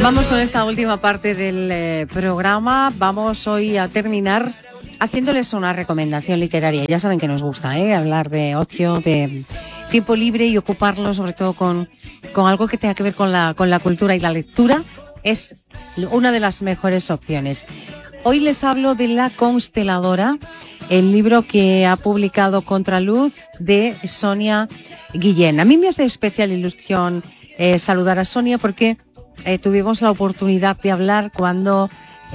Vamos con esta última parte del programa. Vamos hoy a terminar haciéndoles una recomendación literaria. Ya saben que nos gusta hablar de ocio, de tiempo libre y ocuparlo sobre todo con algo que tenga que ver con la cultura, y la lectura es una de las mejores opciones. Hoy les hablo de La Consteladora, el libro que ha publicado Contraluz de Sonia Guillén. A mí me hace especial ilusión saludar a Sonia porque tuvimos la oportunidad de hablar cuando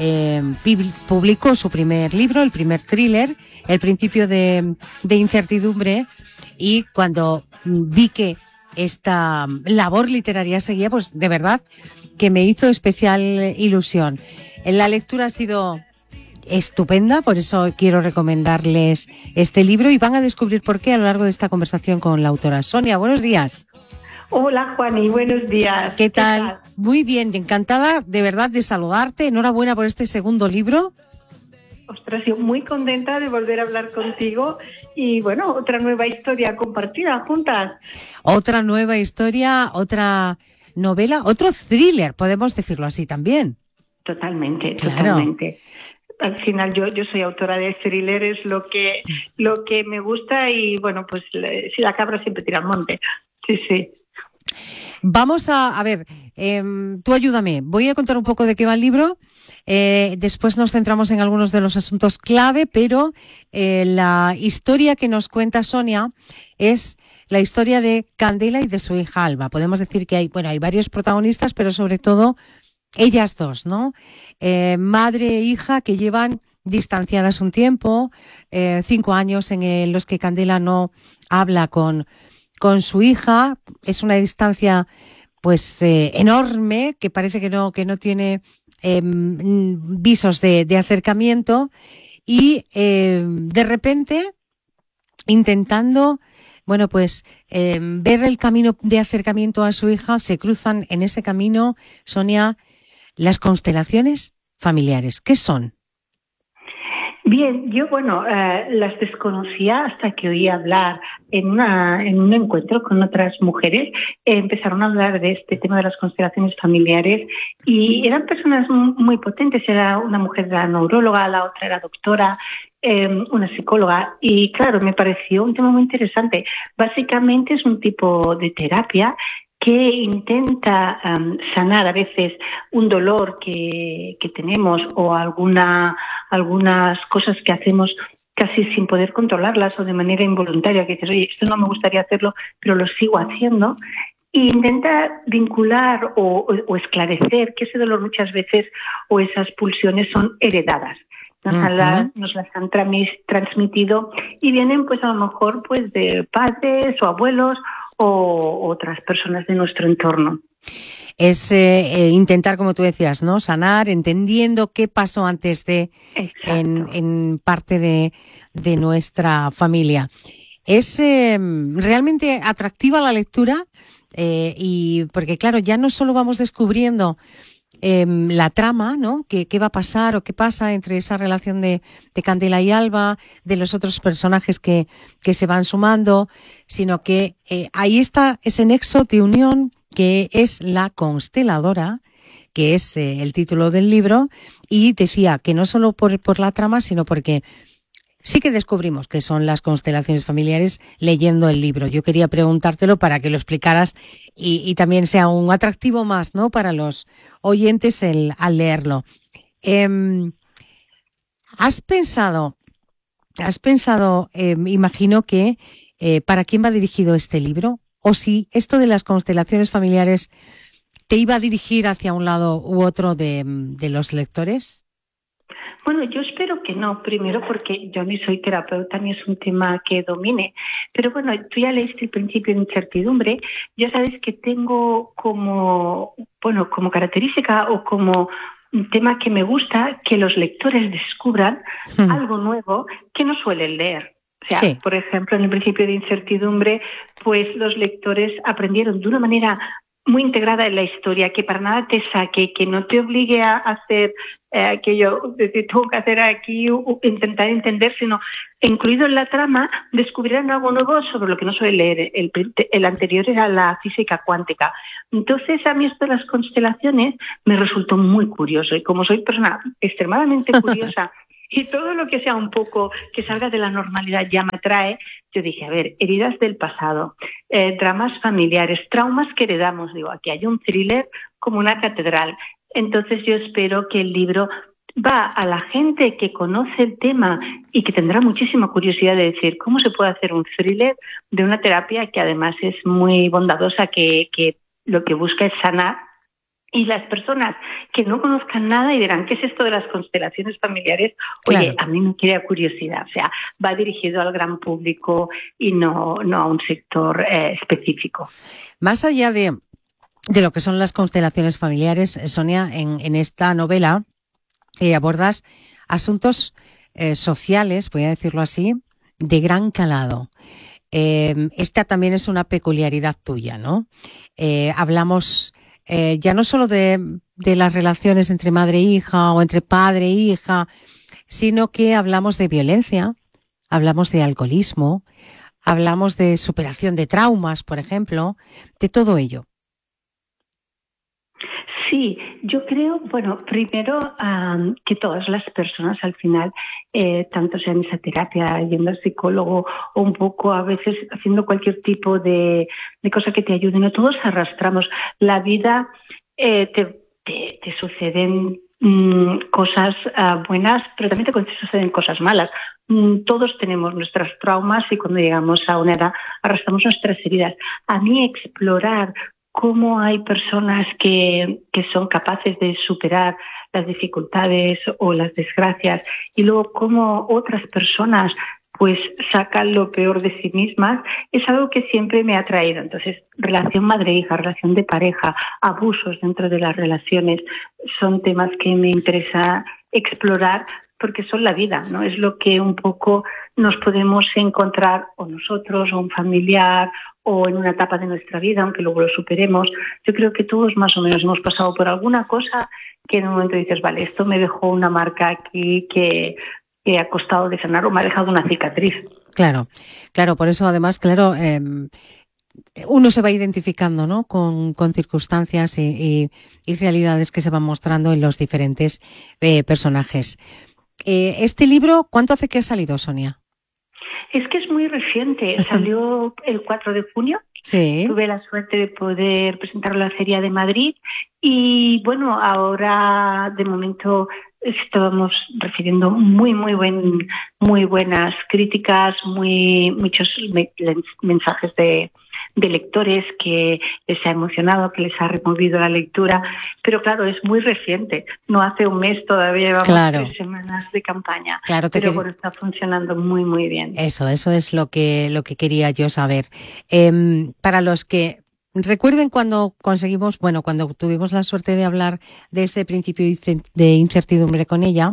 publicó su primer libro, el primer thriller, El principio de incertidumbre, y cuando vi que esta labor literaria seguía, pues de verdad que me hizo especial ilusión. La lectura ha sido estupenda, por eso quiero recomendarles este libro y van a descubrir por qué a lo largo de esta conversación con la autora. Sonia, buenos días. Hola, Juani, buenos días. ¿Qué tal? Muy bien, encantada de verdad de saludarte. Enhorabuena por este segundo libro. Ostras, yo muy contenta de volver a hablar contigo y, bueno, otra nueva historia compartida juntas. Otra nueva historia, otra novela, otro thriller, podemos decirlo así también. Totalmente, claro. Totalmente. Al final yo soy autora de thriller, es lo que me gusta y, bueno, pues si la cabra siempre tira al monte. Sí. Vamos a ver, tú ayúdame. Voy a contar un poco de qué va el libro. Después nos centramos en algunos de los asuntos clave, pero la historia que nos cuenta Sonia es la historia de Candela y de su hija Alba. Podemos decir que hay varios protagonistas, pero sobre todo ellas dos, ¿no? Madre e hija que llevan distanciadas un tiempo, 5 años en los que Candela no habla con su hija. Es una distancia pues enorme, que parece que no tiene visos de acercamiento, y de repente intentando ver el camino de acercamiento a su hija, se cruzan en ese camino, Sonia, las constelaciones familiares. ¿Qué son? Bien, yo las desconocía hasta que oí hablar en un encuentro con otras mujeres. Empezaron a hablar de este tema de las constelaciones familiares y eran personas muy potentes. Era una mujer, era neuróloga, la otra era doctora, una psicóloga, y claro, me pareció un tema muy interesante. Básicamente es un tipo de terapia que intenta sanar a veces un dolor que tenemos o algunas cosas que hacemos casi sin poder controlarlas o de manera involuntaria, que dices, oye, esto no me gustaría hacerlo, pero lo sigo haciendo. E intenta vincular o esclarecer que ese dolor muchas veces o esas pulsiones son heredadas. Nos las han transmitido y vienen pues a lo mejor pues de padres o abuelos o otras personas de nuestro entorno. Es intentar, como tú decías, ¿no? Sanar, entendiendo qué pasó antes en parte de nuestra familia. Es realmente atractiva la lectura, y porque claro, ya no solo vamos descubriendo la trama, ¿no? ¿Qué va a pasar o qué pasa entre esa relación de Candela y Alba, de los otros personajes que se van sumando, sino que ahí está ese nexo de unión que es La Consteladora, que es el título del libro, y decía que no solo por la trama, sino porque sí que descubrimos que son las constelaciones familiares leyendo el libro. Yo quería preguntártelo para que lo explicaras y también sea un atractivo más, ¿no?, para los oyentes al leerlo. ¿Has pensado, imagino que para quién va dirigido este libro? O si esto de las constelaciones familiares te iba a dirigir hacia un lado u otro de los lectores. Bueno, yo espero que no, primero porque yo ni soy terapeuta ni es un tema que domine, pero bueno, tú ya leíste El principio de incertidumbre, ya sabes que tengo como característica o como un tema que me gusta que los lectores descubran algo nuevo que no suelen leer. O sea, sí. Por ejemplo, en El principio de incertidumbre, pues los lectores aprendieron de una manera muy integrada en la historia, que para nada te saque, que no te obligue a hacer aquello de que tengo que hacer aquí, intentar entender, sino incluido en la trama, descubrirán algo nuevo sobre lo que no suele leer. El anterior era la física cuántica. Entonces, a mí esto de las constelaciones me resultó muy curioso, y como soy persona extremadamente curiosa, y todo lo que sea un poco que salga de la normalidad ya me atrae, yo dije, a ver, heridas del pasado, dramas familiares, traumas que heredamos. Digo, aquí hay un thriller como una catedral. Entonces yo espero que el libro va a la gente que conoce el tema y que tendrá muchísima curiosidad de decir cómo se puede hacer un thriller de una terapia que además es muy bondadosa, que lo que busca es sanar. Y las personas que no conozcan nada y dirán, ¿qué es esto de las constelaciones familiares? Oye, claro, a mí me crea curiosidad. O sea, va dirigido al gran público y no a un sector específico. Más allá de lo que son las constelaciones familiares, Sonia, en esta novela abordas asuntos sociales, voy a decirlo así, de gran calado. Esta también es una peculiaridad tuya, ¿no? Hablamos ya no solo de las relaciones entre madre e hija o entre padre e hija, sino que hablamos de violencia, hablamos de alcoholismo, hablamos de superación de traumas, por ejemplo, de todo ello. Sí, yo creo, bueno, primero que todas las personas al final, tanto sea en esa terapia, yendo al psicólogo o un poco a veces haciendo cualquier tipo de cosa que te ayude, no todos arrastramos. La vida te suceden cosas buenas, pero también te suceden cosas malas. Todos tenemos nuestros traumas y cuando llegamos a una edad arrastramos nuestras heridas. A mí explorar cómo hay personas que son capaces de superar las dificultades o las desgracias y luego cómo otras personas pues sacan lo peor de sí mismas, es algo que siempre me ha atraído. Entonces, relación madre-hija, relación de pareja, abusos dentro de las relaciones, son temas que me interesa explorar porque son la vida, ¿no? Es lo que un poco nos podemos encontrar o nosotros o un familiar o en una etapa de nuestra vida, aunque luego lo superemos. Yo creo que todos más o menos hemos pasado por alguna cosa que en un momento dices, vale, esto me dejó una marca aquí que ha costado de sanar o me ha dejado una cicatriz. Claro, por eso además, claro, uno se va identificando, ¿no? con circunstancias y realidades que se van mostrando en los diferentes personajes. Este libro, ¿cuánto hace que ha salido, Sonia? Es que es muy reciente, salió el 4 de junio. Sí. Tuve la suerte de poder presentarlo en la Feria de Madrid y bueno, ahora de momento estábamos recibiendo muy buenas críticas, muchos mensajes de lectores que les ha emocionado, que les ha removido la lectura, pero claro, es muy reciente, no hace un mes todavía, llevamos 3 semanas de campaña, pero bueno, está funcionando muy bien. Eso es lo que quería yo saber. Para los que recuerden cuando cuando tuvimos la suerte de hablar de ese principio de incertidumbre con ella,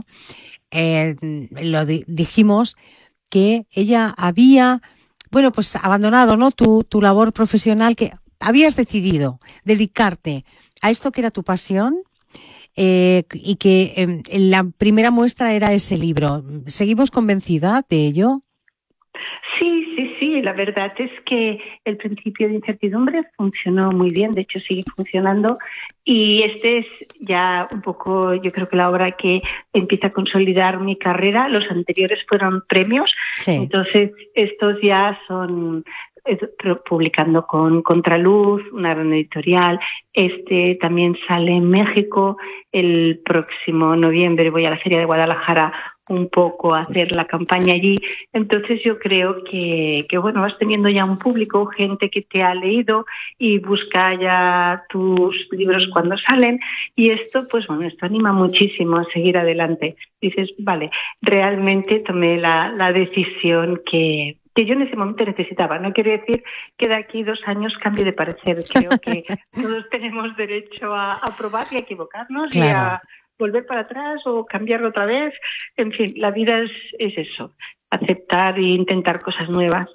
dijimos que ella había pues abandonado, ¿no? tu labor profesional, que habías decidido dedicarte a esto que era tu pasión y que la primera muestra era ese libro. ¿Seguimos convencida de ello? Sí, la verdad es que el principio de incertidumbre funcionó muy bien, de hecho sigue funcionando y este es ya un poco, yo creo que la obra que empieza a consolidar mi carrera. Los anteriores fueron premios, sí. Entonces estos ya son publicando con Contraluz, una gran editorial. Este también sale en México el próximo noviembre, voy a la Feria de Guadalajara un poco a hacer la campaña allí. Entonces yo creo que bueno, vas teniendo ya un público, gente que te ha leído y busca ya tus libros cuando salen y esto pues bueno, esto anima muchísimo a seguir adelante. Dices, vale, realmente tomé la decisión que yo en ese momento necesitaba. No quiere decir que de aquí 2 años cambie de parecer. Creo que todos tenemos derecho a probar y a equivocarnos, claro, y a volver para atrás o cambiarlo otra vez. En fin, la vida es eso, aceptar e intentar cosas nuevas.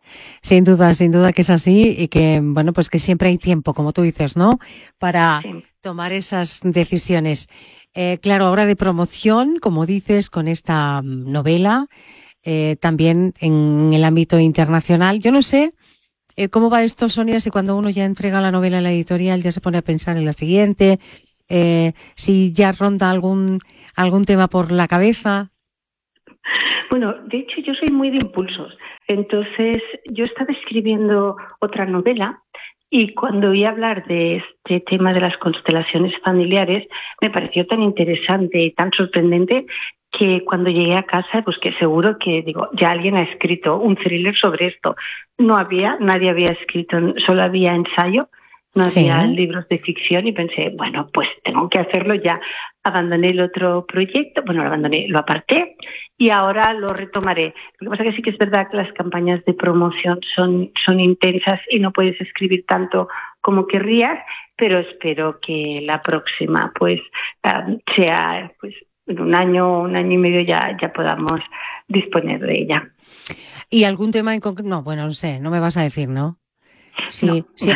Sin duda que es así y que, bueno, pues que siempre hay tiempo, como tú dices, ¿no? Para tomar esas decisiones. Claro, ahora de promoción, como dices, con esta novela, también en el ámbito internacional. Yo no sé cómo va esto, Sonia, si cuando uno ya entrega la novela a la editorial ya se pone a pensar en la siguiente, si ya ronda algún tema por la cabeza. Bueno, de hecho yo soy muy de impulsos. Entonces yo estaba escribiendo otra novela y cuando oí hablar de este tema de las constelaciones familiares me pareció tan interesante y tan sorprendente que cuando llegué a casa busqué seguro que digo, ya alguien ha escrito un thriller sobre esto. Nadie había escrito, solo había ensayo. No había libros de ficción y pensé, bueno, pues tengo que hacerlo ya. Abandoné el otro proyecto, lo aparté y ahora lo retomaré. Lo que pasa es que sí que es verdad que las campañas de promoción son intensas y no puedes escribir tanto como querrías, pero espero que la próxima pues sea pues en un año y medio ya podamos disponer de ella. ¿Y algún tema en concreto? No, bueno, no sé, no me vas a decir, ¿no? Sí, no. Sí.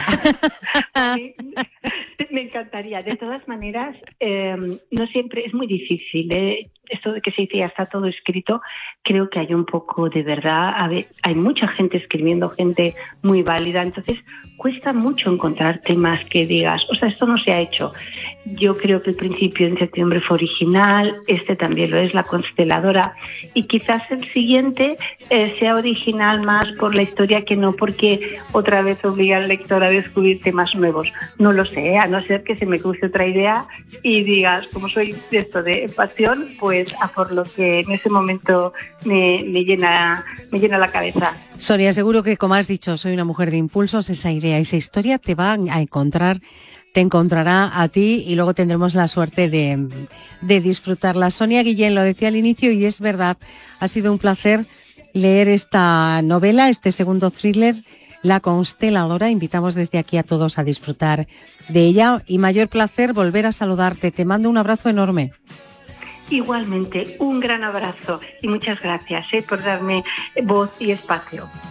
Me encantaría. De todas maneras, no siempre es muy difícil. Esto de que se dice ya está todo escrito, creo que hay un poco de verdad. Hay mucha gente escribiendo, gente muy válida. Entonces, cuesta mucho encontrar temas que digas, o sea, esto no se ha hecho. Yo creo que el principio de Incertidumbre fue original, este también lo es, La Consteladora. Y quizás el siguiente sea original más por la historia que no porque otra vez obliga al lector a descubrir temas nuevos. No lo sé, a no ser que se me cruce otra idea y digas, como soy de esto de pasión, pues a por lo que en ese momento me llena la cabeza. Sonia, seguro que, como has dicho, soy una mujer de impulsos, esa idea, esa historia te va a encontrar, te encontrará a ti y luego tendremos la suerte de disfrutarla. Sonia Guillén lo decía al inicio y es verdad, ha sido un placer leer esta novela, este segundo thriller, La Consteladora. Invitamos desde aquí a todos a disfrutar de ella y mayor placer volver a saludarte. Te mando un abrazo enorme. Igualmente, un gran abrazo y muchas gracias por darme voz y espacio.